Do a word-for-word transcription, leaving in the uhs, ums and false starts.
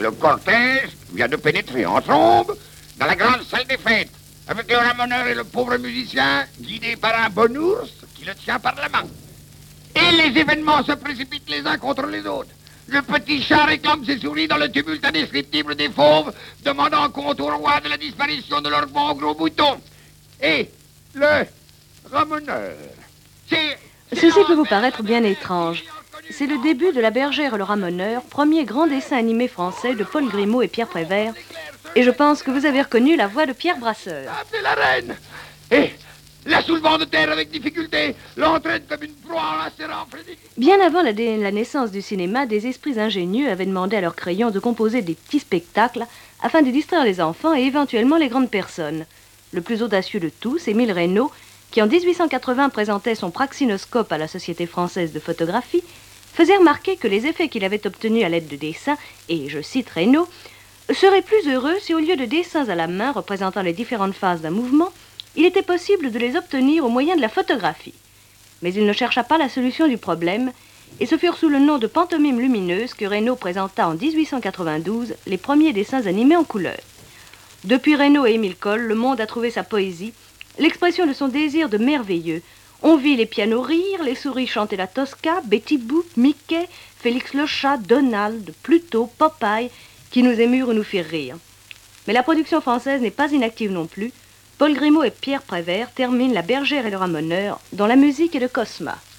Le cortège vient de pénétrer en trombe dans la grande salle des fêtes, avec le ramoneur et le pauvre musicien, guidé par un bon ours qui le tient par la main. Et les événements se précipitent les uns contre les autres. Le petit chat réclame ses souris dans le tumulte indescriptible des fauves, demandant compte au roi de la disparition de leur bon gros bouton. Et le ramoneur, c'est... Ceci peut vous paraître bien étrange. C'est le début de La Bergère et le Ramoneur, premier grand dessin animé français de Paul Grimaud et Pierre Prévert. Et je pense que vous avez reconnu la voix de Pierre Brasseur. Appelez la reine. Et la soulevant de terre avec difficulté, l'entraîne comme une proie en la serrant frénétique. Bien avant la, la naissance du cinéma, des esprits ingénieux avaient demandé à leurs crayons de composer des petits spectacles afin de distraire les enfants et éventuellement les grandes personnes. Le plus audacieux de tous, Émile Reynaud, qui en dix-huit cent quatre-vingts présentait son praxinoscope à la Société française de photographie, faisait remarquer que les effets qu'il avait obtenus à l'aide de dessins, et je cite Reynaud, seraient plus heureux si au lieu de dessins à la main représentant les différentes phases d'un mouvement, il était possible de les obtenir au moyen de la photographie. Mais il ne chercha pas la solution du problème, et ce furent sous le nom de pantomime lumineuse que Reynaud présenta en dix-huit cent quatre-vingt-douze les premiers dessins animés en couleur. Depuis Reynaud et Émile Coll, le monde a trouvé sa poésie, l'expression de son désir de merveilleux. On vit les pianos rire, les souris chanter la Tosca, Betty Boop, Mickey, Félix le chat, Donald, Pluto, Popeye, qui nous émurent ou nous firent rire. Mais la production française n'est pas inactive non plus. Paul Grimaud et Pierre Prévert terminent La Bergère et le Ramoneur, dont la musique est de Cosma.